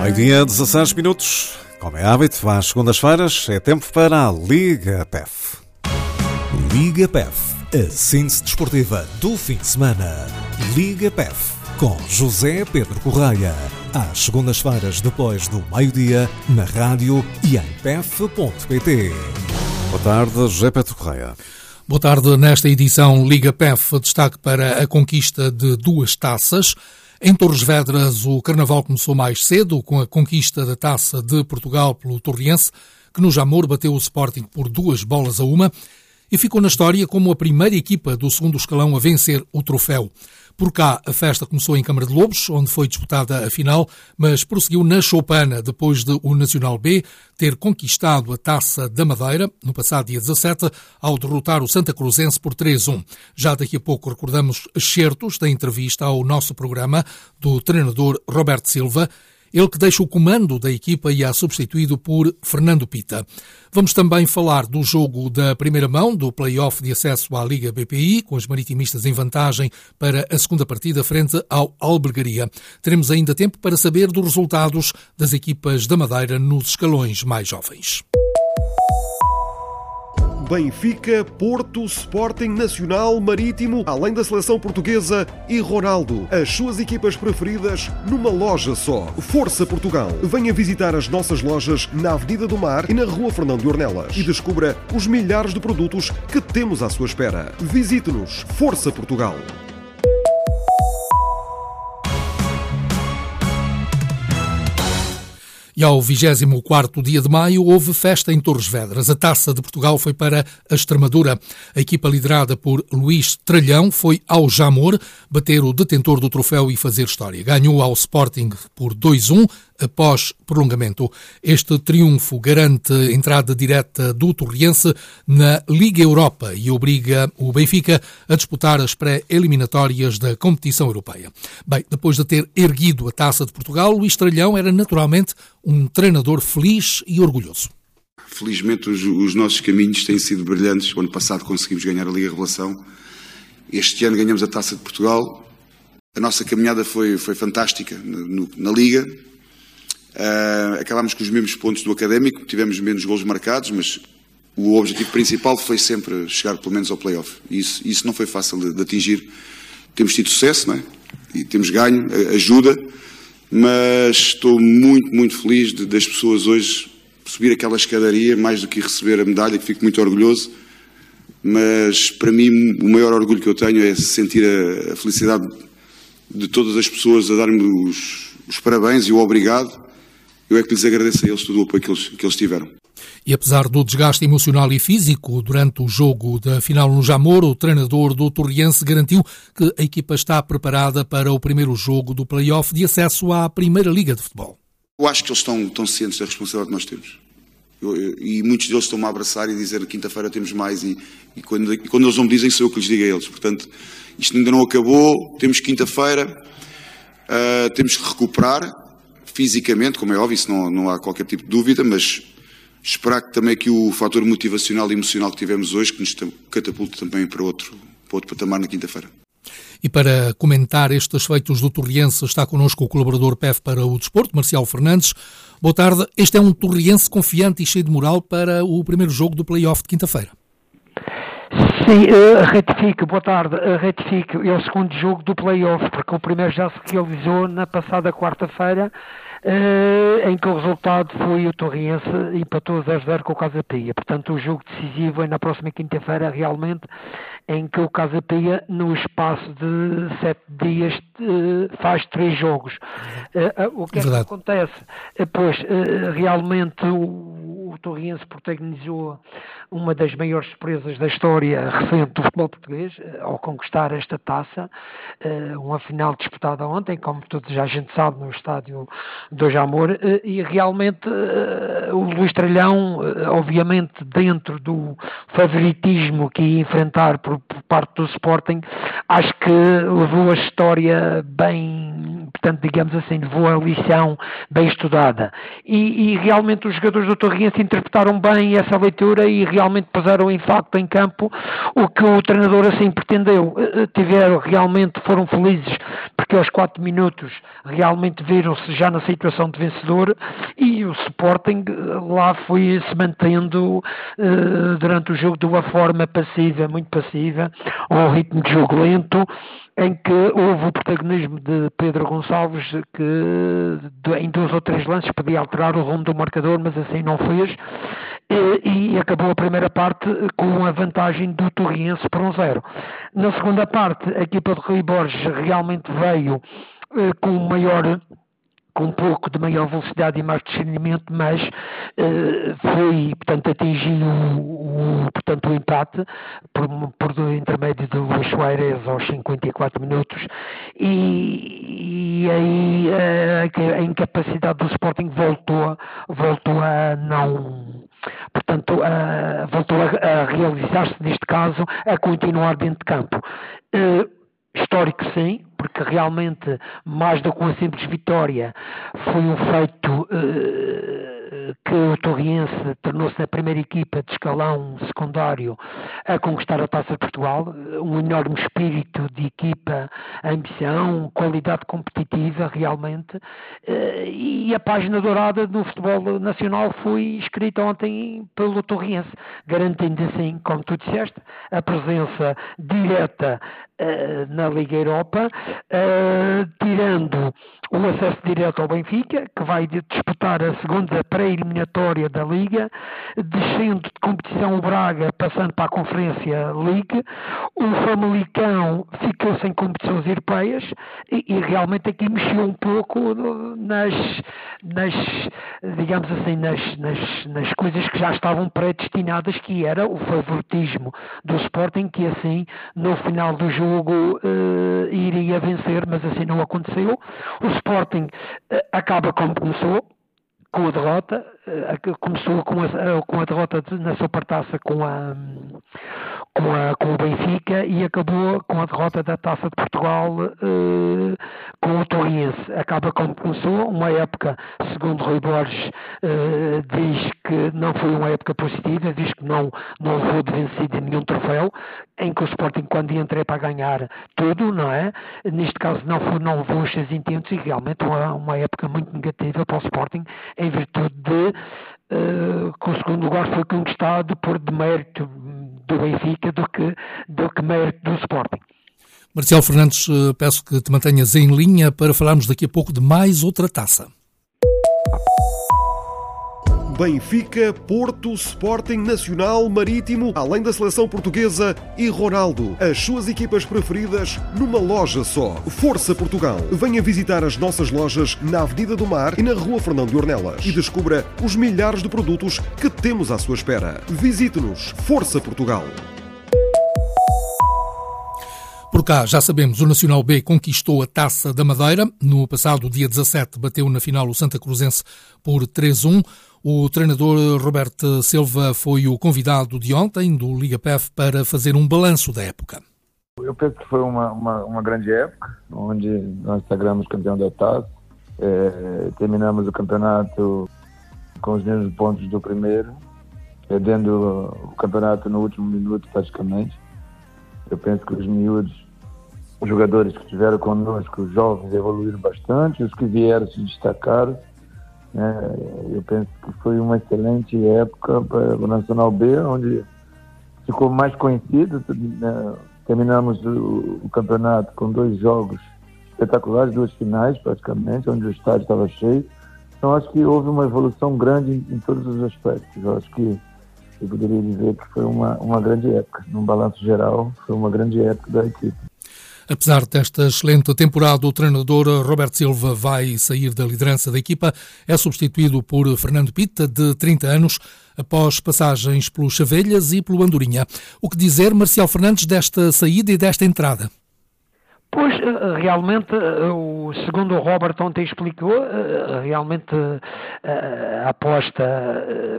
Meio-dia, 16 minutos. Como é hábito, às segundas-feiras é tempo para a Liga PEF. Liga PEF, a síntese desportiva do fim de semana. Liga PEF, com José Pedro Correia. Às segundas-feiras, depois do meio-dia, na rádio e em pef.pt. Boa tarde, José Pedro Correia. Boa tarde. Nesta edição Liga PEF, destaque para a conquista de 2 taças. Em Torres Vedras, o Carnaval começou mais cedo, com a conquista da Taça de Portugal pelo Torriense, que no Jamor bateu o Sporting por 2-1 e ficou na história como a primeira equipa do segundo escalão a vencer o troféu. Por cá, a festa começou em Câmara de Lobos, onde foi disputada a final, mas prosseguiu na Choupana, depois de o Nacional B ter conquistado a Taça da Madeira, no passado dia 17, ao derrotar o Santa Cruzense por 3-1. Já daqui a pouco recordamos excertos da entrevista ao nosso programa do treinador Roberto Silva, ele que deixa o comando da equipa e é substituído por Fernando Pita. Vamos também falar do jogo da primeira mão, do play-off de acesso à Liga BPI, com os maritimistas em vantagem para a segunda partida frente ao Albergaria. Teremos ainda tempo para saber dos resultados das equipas da Madeira nos escalões mais jovens. Benfica, Porto, Sporting, Nacional, Marítimo, além da seleção portuguesa e Ronaldo. As suas equipas preferidas numa loja só. Força Portugal. Venha visitar as nossas lojas na Avenida do Mar e na Rua Fernão de Ornelas e descubra os milhares de produtos que temos à sua espera. Visite-nos. Força Portugal. E ao 24º dia de maio houve festa em Torres Vedras. A Taça de Portugal foi para a Extremadura. A equipa liderada por Luís Tralhão foi ao Jamor bater o detentor do troféu e fazer história. Ganhou ao Sporting por 2-1 após prolongamento. Este triunfo garante a entrada direta do Torriense na Liga Europa e obriga o Benfica a disputar as pré-eliminatórias da competição europeia. Bem, depois de ter erguido a Taça de Portugal, Luís Tralhão era naturalmente um treinador feliz e orgulhoso. Felizmente os nossos caminhos têm sido brilhantes. O ano passado conseguimos ganhar a Liga Revelação. Este ano ganhamos a Taça de Portugal. A nossa caminhada foi fantástica na Liga. Acabámos com os mesmos pontos do Académico, tivemos menos golos marcados, mas o objetivo principal foi sempre chegar pelo menos ao play-off. Isso não foi fácil de atingir. Temos tido sucesso, não é? E temos ganho, ajuda, mas estou muito feliz das pessoas hoje subir aquela escadaria, mais do que receber a medalha, que fico muito orgulhoso. Mas para mim o maior orgulho que eu tenho é sentir a felicidade de todas as pessoas a dar-me os parabéns e o obrigado. Eu é que lhes agradeço a eles todo o apoio que eles tiveram. E apesar do desgaste emocional e físico durante o jogo da final no Jamor, o treinador do Torriense garantiu que a equipa está preparada para o primeiro jogo do play-off de acesso à Primeira Liga de Futebol. Eu acho que eles estão cientes da responsabilidade que nós temos. E muitos deles estão-me a abraçar e dizer que quinta-feira temos mais. E quando eles não me dizem, sou eu que lhes digo a eles. Portanto, isto ainda não acabou. Temos quinta-feira. Temos que recuperar fisicamente, como é óbvio, isso não há qualquer tipo de dúvida, mas esperar que também que o fator motivacional e emocional que tivemos hoje, que nos catapulte também para outro patamar na quinta-feira. E para comentar estes feitos do Torriense está connosco o colaborador PEF para o Desporto, Marcial Fernandes. Boa tarde. Este é um Torriense confiante e cheio de moral para o primeiro jogo do play-off de quinta-feira. Sim, retifico, boa tarde, retifico, é o segundo jogo do play-off, porque o primeiro já se realizou na passada quarta-feira, em que o resultado foi o Torriense empatou 0-0 com o Casa Pia. Portanto, o jogo decisivo é na próxima quinta-feira, realmente, em que o Casa Pia, no espaço de 7 dias, faz 3 jogos. O que é que acontece? Pois, realmente, o Torriense protagonizou uma das maiores surpresas da história recente do futebol português, ao conquistar esta taça, uma final disputada ontem, como todos já a gente sabe, no estádio do Jamor, e realmente o Luís Tralhão, obviamente dentro do favoritismo que ia enfrentar por parte do Sporting, acho que levou a história bem portanto, digamos assim, levou a lição bem estudada. E realmente os jogadores do Torriense interpretaram bem essa leitura e realmente puseram em facto em campo o que o treinador assim pretendeu. Foram felizes porque aos 4 minutos realmente viram-se já na situação de vencedor e o Sporting lá foi se mantendo durante o jogo de uma forma passiva, muito passiva, ao ritmo de jogo lento, em que houve o protagonismo de Pedro Gonçalves, que em 2 ou 3 lances podia alterar o rumo do marcador, mas assim não fez, e acabou a primeira parte com a vantagem do Torriense por 1-0. Na segunda parte, a equipa de Rui Borges realmente veio com um pouco de maior velocidade e mais discernimento, mas atingiu o empate por intermédio de Luís Soares aos 54 minutos e aí a incapacidade do Sporting voltou a realizar-se, neste caso, a continuar dentro de campo. Histórico sim, porque realmente, mais do que uma simples vitória, foi um feito que o Torriense tornou-se a primeira equipa de escalão secundário a conquistar a Taça de Portugal, um enorme espírito de equipa, ambição, qualidade competitiva realmente, e a página dourada do futebol nacional foi escrita ontem pelo Torriense, garantindo assim, como tu disseste, a presença direta na Liga Europa, tirando o acesso direto ao Benfica, que vai disputar a segunda pré-eliminatória da Liga, descendo de competição o Braga, passando para a Conferência League, o Famalicão ficou sem competições europeias e realmente aqui mexeu um pouco nas coisas que já estavam predestinadas, que era o favoritismo do Sporting, que assim, no final do jogo, iria vencer, mas assim não aconteceu. O Sporting acaba como começou, com a derrota, começou com a derrota na Supertaça com o Benfica e acabou com a derrota da Taça de Portugal com o Torriense. Acaba como começou, uma época, segundo Rui Borges, diz que não foi uma época positiva, diz que não levou de vencido nenhum troféu, em que o Sporting, quando entra, é para ganhar tudo, não é? Neste caso não levou os seus intentos e realmente uma época muito negativa para o Sporting, em virtude de que o segundo lugar foi conquistado por demérito do Benfica do que mérito do Sporting. Marcial Fernandes, peço que te mantenhas em linha para falarmos daqui a pouco de mais outra taça. Benfica, Porto, Sporting, Nacional, Marítimo, além da seleção portuguesa e Ronaldo. As suas equipas preferidas numa loja só. Força Portugal. Venha visitar as nossas lojas na Avenida do Mar e na Rua Fernão de Ornelas e descubra os milhares de produtos que temos à sua espera. Visite-nos. Força Portugal. Por cá, já sabemos, o Nacional B conquistou a Taça da Madeira. No passado dia 17, bateu na final o Santa Cruzense por 3-1. O treinador Roberto Silva foi o convidado de ontem do Liga PEF para fazer um balanço da época. Eu penso que foi uma grande época, onde nós sagramos campeão da Taça. Terminamos o campeonato com os mesmos pontos do primeiro, perdendo o campeonato no último minuto praticamente. Eu penso que os miúdos, os jogadores que estiveram conosco, os jovens, evoluíram bastante, os que vieram se destacaram. Eu penso que foi uma excelente época para o Nacional B, onde ficou mais conhecido. Terminamos o campeonato com 2 jogos espetaculares, 2 finais praticamente, onde o estádio estava cheio. Então acho que houve uma evolução grande em todos os aspectos. Eu acho que eu poderia dizer que foi uma grande época. Num balanço geral, foi uma grande época da equipe. Apesar desta excelente temporada, o treinador Roberto Silva vai sair da liderança da equipa. É substituído por Fernando Pita, de 30 anos, após passagens pelo Chavelhas e pelo Andorinha. O que dizer, Marcial Fernandes, desta saída e desta entrada? Pois, realmente, segundo o Robert ontem explicou, realmente a aposta